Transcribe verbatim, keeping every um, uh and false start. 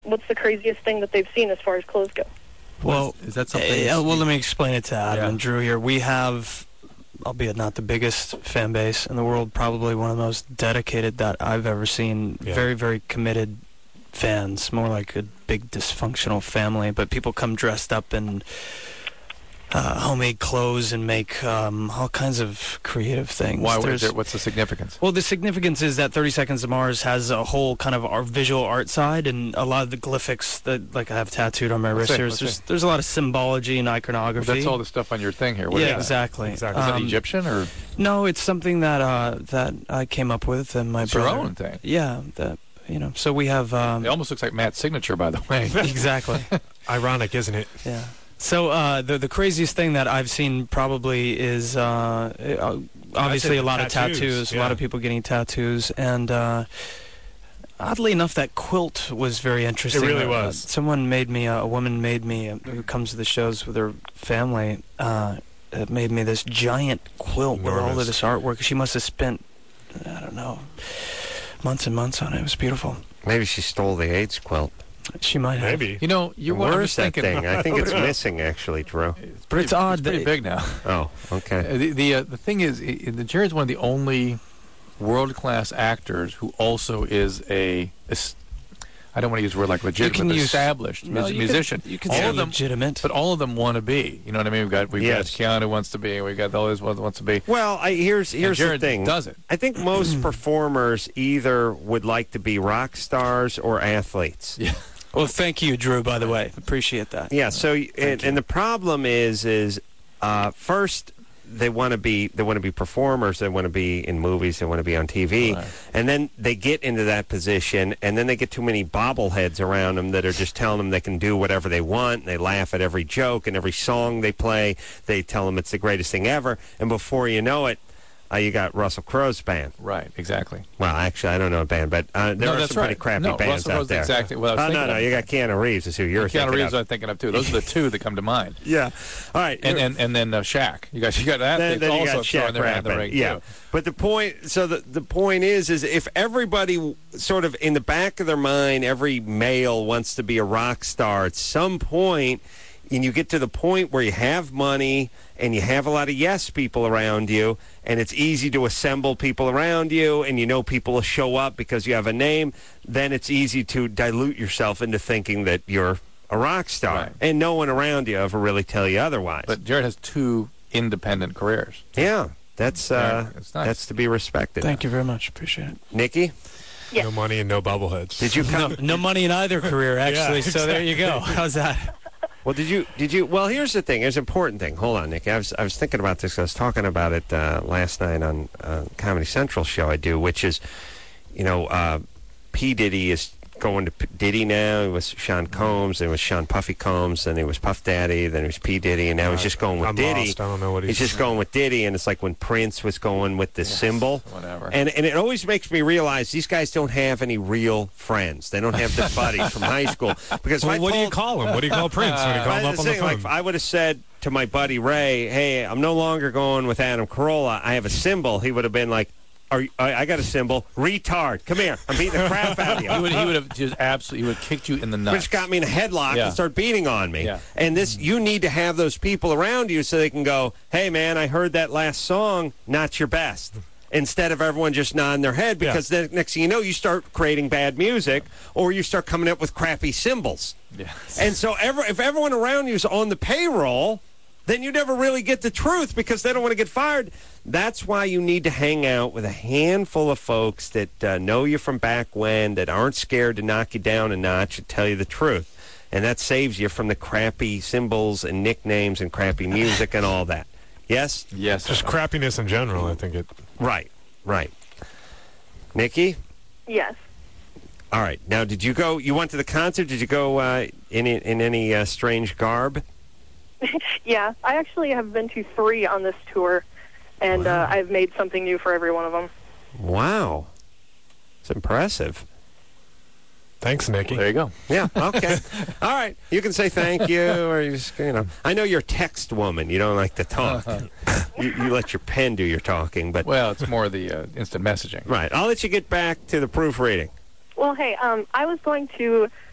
what's the craziest thing that they've seen as far as clothes go? Well, is, is that something? Uh, well, let me explain it to Adam Yeah. and Drew here. We have, albeit not the biggest fan base in the world, probably one of the most dedicated that I've ever seen. Yeah. Very, very committed fans, more like a big dysfunctional family. But people come dressed up in uh, homemade clothes and make um, all kinds of creative things. Why? There's- There, what's the significance? Well, the significance is that thirty Seconds to Mars has a whole kind of our visual art side, and a lot of the glyphics that, like, I have tattooed on my Let's wrist see, here. let's There's, see. there's a lot of symbology and iconography. That's all the stuff on your thing here. What yeah, is that? exactly. Exactly. Is that Um, Egyptian or No, it's something that uh, that I came up with, and my it's your brother. own thing? Yeah, that you know. So we have. Um, It almost looks like Matt's signature, by the way. exactly. Ironic, isn't it? Yeah. So uh, the the craziest thing that I've seen probably is uh, uh, obviously it, a lot tattoos, of tattoos, a yeah. lot of people getting tattoos, and uh, oddly enough, that quilt was very interesting. It really Uh, was. someone made me, uh, a woman made me, uh, who comes to the shows with her family, uh, uh, made me this giant quilt with all Enormous. of this artwork. She must have spent, I don't know, months and months on it. It was beautiful. Maybe she stole the AIDS quilt. She might have. Maybe. You know, you're what I Where was is that thinking. thing? I think it's missing, actually, Drew. It's But it's odd It's pretty that- big now. Oh, okay. Uh, The the, uh, the thing is, i- i- the Jared's one of the only world class actors who also is a. is- I don't want to use the word like legit, can but use- established No, mus- you could- musician. you could all say of them, legitimate. but all of them want to be. You know what I mean? We've got we've Yes. got Keanu wants to be. We've got all this one wants to be. Well, I, here's And here's Jared the thing. does it. I think most performers either would like to be rock stars or athletes. Yeah. Well, thank you, Drew, by the way. Appreciate that. Yeah. So, and, and the problem is, is uh, first they want to be they want to be performers. They want to be in movies. They want to be on T V. Right. And then they get into that position, and then they get too many bobbleheads around them that are just telling them they can do whatever they want. And they laugh at every joke and every song they play. They tell them it's the greatest thing ever. And before you know it, uh, you got Russell Crowe's band. Right. Exactly. Well, actually, I don't know a band, but uh, there No, are that's some pretty right. crappy No, bands Russell out Crowe's there. exactly what I was oh, no, thinking no, of. you got Keanu Reeves is who you're Keanu thinking Reeves, of. I'm thinking of too. Those are the two that come to mind. Yeah. All right. And and and then uh, Shaq. You got you got that. then, It's then you also got throwing Shaq their hat in the rapping. ring, Yeah. too. But the point, so the, the point is, is if everybody sort of in the back of their mind, every male wants to be a rock star at some point, and you get to the point where you have money and you have a lot of yes people around you, and it's easy to assemble people around you, and you know people will show up because you have a name, then it's easy to dilute yourself into thinking that you're a rock star. Right. And no one around you ever really tell you otherwise. But Jared has two independent careers. yeah, that's uh, Yeah, it's nice. that's to be respected. Thank you very much. Appreciate it. Nikki, Yes. No money and no bobbleheads. did you come? No, no money in either career, actually. Yeah, So there you go. How's that? Well, did you? Did you? Well, here's the thing. Here's an important thing. Hold on, Nikki. I was I was thinking about this. I was talking about it uh, last night on uh, Comedy Central show I do, which is, you know, uh, P Diddy is going to P- Diddy now. It was Sean Combs, then it was Sean Puffy Combs, then it was Puff Daddy, then it was P Diddy, and now he's just going with I'm Diddy. lost. I don't know what he's. He's just going with Diddy, and it's like when Prince was going with the symbol. Whatever. And and it always makes me realize these guys don't have any real friends. They don't have their buddies from high school. Because if Well, I what do you told- call him? What do you call Prince when you call Well, him up the on the thing, phone? like, if I would have said to my buddy Ray, "Hey, I'm no longer going with Adam Carolla. I have a symbol." He would have been like, "Are you, I, I got a symbol, retard. Come here. I'm beating the crap out of you." He would, he would have just absolutely, he would have kicked you in the nuts. Which got me in a headlock Yeah. and started beating on me. Yeah. And this, you need to have those people around you so they can go, "Hey, man, I heard that last song. Not your best." Instead of everyone just nodding their head, because then next thing you know, you start creating bad music, or you start coming up with crappy symbols. Yeah. And so, ever, if everyone around you is on the payroll, then you never really get the truth because they don't want to get fired. That's why you need to hang out with a handful of folks that uh, know you from back when, that aren't scared to knock you down a notch and tell you the truth. And that saves you from the crappy symbols and nicknames and crappy music and all that. Yes? Yes. Just crappiness in general. I think it. Right, right. Nikki? Yes. All right. Now, did you go, you went to the concert, did you go uh, in, in any uh, strange garb? Yeah, I actually have been to three on this tour, and uh, I've made something new for every one of them. Wow. It's impressive. Thanks, Nikki. There you go. Yeah, okay. All right. You can say thank you, or you just, you know. I know you're a text woman. You don't like to talk. you, you let your pen do your talking, but. Well, it's more the uh, instant messaging. Right. I'll let you get back to the proofreading. Well, hey, um, I was going to